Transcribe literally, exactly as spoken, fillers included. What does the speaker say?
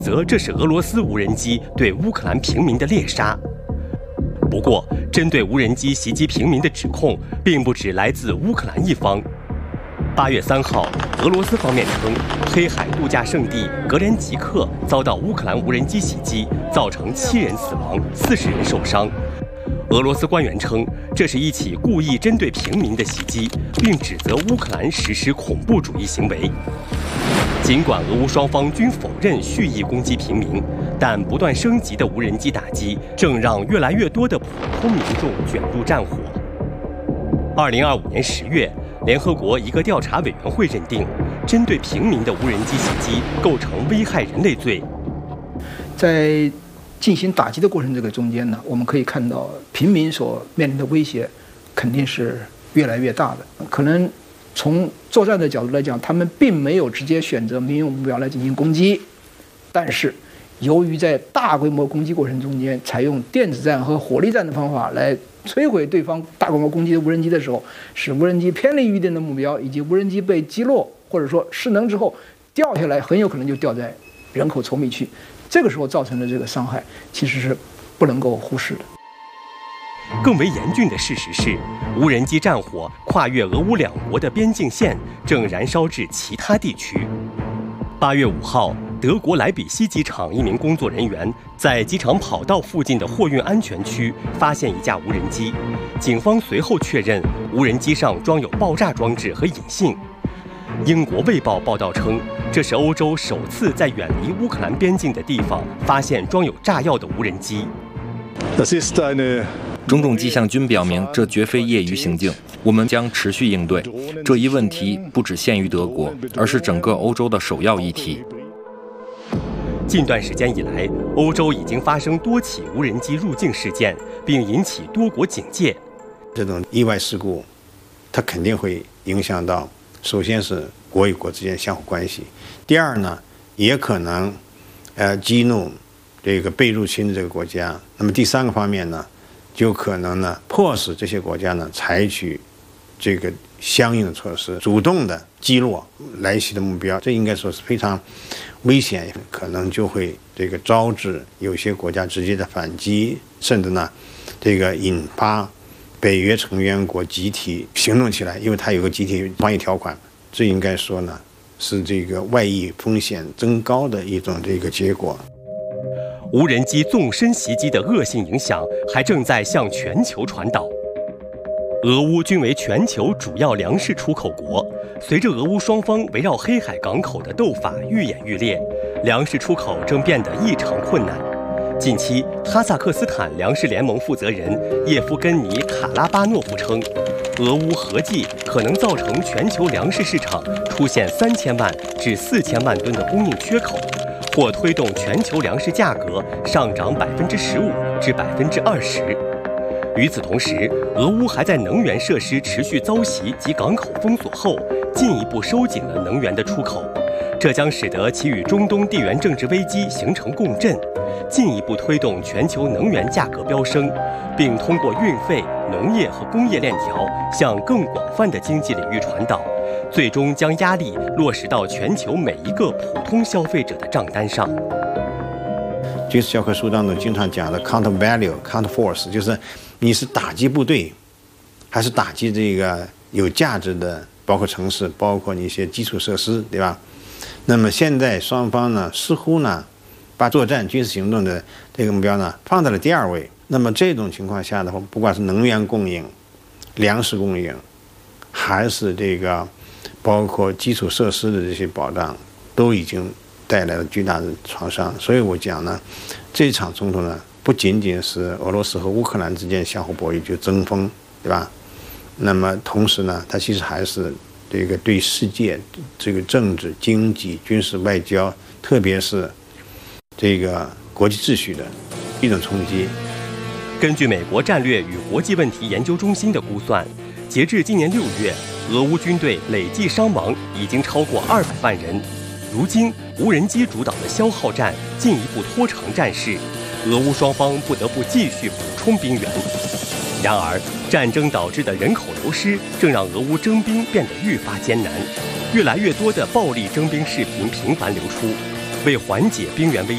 则这是俄罗斯无人机对乌克兰平民的猎杀。不过，针对无人机袭击平民的指控，并不只来自乌克兰一方。八月三号，俄罗斯方面称，黑海度假胜地格连吉克遭到乌克兰无人机袭击，造成七人死亡，四十人受伤。俄罗斯官员称，这是一起故意针对平民的袭击，并指责乌克兰实施恐怖主义行为。尽管俄乌双方均否认蓄意攻击平民，但不断升级的无人机打击正让越来越多的普通民众卷入战火。二零二五年十月，联合国一个调查委员会认定，针对平民的无人机袭击构成危害人类罪。 在进行打击的过程这个中间呢，我们可以看到平民所面临的威胁肯定是越来越大的。可能从作战的角度来讲，他们并没有直接选择民用目标来进行攻击，但是由于在大规模攻击过程中间采用电子战和火力战的方法来摧毁对方大规模攻击的无人机的时候，使无人机偏离预定的目标，以及无人机被击落或者说失能之后掉下来，很有可能就掉在人口稠密区。这个时候造成的这个伤害其实是不能够忽视的。 更为严峻的事实是，无人机战火跨越俄乌两国的边境线，正燃烧至其他地区。八月五号，德国莱比锡机场一名工作人员在机场跑道附近的货运安全区发现一架无人机，警方随后确认无人机上装有爆炸装置和引信。英国《卫报》报道称，这是欧洲首次在远离乌克兰边境的地方发现装有炸药的无人机。 种种迹象均表明，这绝非业余行径。我们将持续应对这一问题，不只限于德国，而是整个欧洲的首要议题。 近段时间以来，欧洲已经发生多起无人机入境事件，并引起多国警戒。 这种意外事故，它肯定会影响到，首先是国与国之间相互关系，第二呢，也可能，呃，激怒这个被入侵的这个国家。那么第三个方面呢，就可能呢，迫使这些国家呢采取这个相应的措施，主动的击落来袭的目标。这应该说是非常危险，可能就会这个招致有些国家直接的反击，甚至呢，这个引发北约成员国集体行动起来，因为它有个集体防御条款。这应该说呢，是这个外溢风险增高的一种这个结果。 无人机纵深袭击的恶性影响还正在向全球传导。俄乌均为全球主要粮食出口国，随着俄乌双方围绕黑海港口的斗法愈演愈烈，粮食出口正变得异常困难。近期，哈萨克斯坦粮食联盟负责人叶夫根尼·卡拉巴诺夫称，俄乌合计可能造成全球粮食市场出现三千万至四千万吨的供应缺口，或推动全球粮食价格上涨百分之十五至百分之二十。与此同时，俄乌还在能源设施持续遭袭及港口封锁后，进一步收紧了能源的出口，这将使得其与中东地缘政治危机形成共振，进一步推动全球能源价格飙升，并通过运费、农业和工业链条向更广泛的经济领域传导，最终将压力落实到全球每一个普通消费者的账单上。 军事教科书当中经常讲的 counter value、counter force， 就是你是打击部队，还是打击这个有价值的，包括城市，包括你一些基础设施，对吧？那么现在双方呢，似乎呢，把作战军事行动的这个目标呢放在了第二位。那么这种情况下的话，不管是能源供应、粮食供应，还是这个包括基础设施的这些保障，都已经带来了巨大的创伤。所以我讲呢，这场冲突呢，不仅仅是俄罗斯和乌克兰之间相互博弈就争锋，对吧？那么同时呢，它其实还是这个对世界这个政治、经济、军事、外交，特别是这个国际秩序的一种冲击。 根据美国战略与国际问题研究中心的估算，截至今年六月，俄乌军队累计伤亡已经超过二百万人。如今，无人机主导的消耗战进一步拖长战事，俄乌双方不得不继续补充兵员。然而，战争导致的人口流失正让俄乌征兵变得愈发艰难，越来越多的暴力征兵视频频繁流出。为缓解兵源危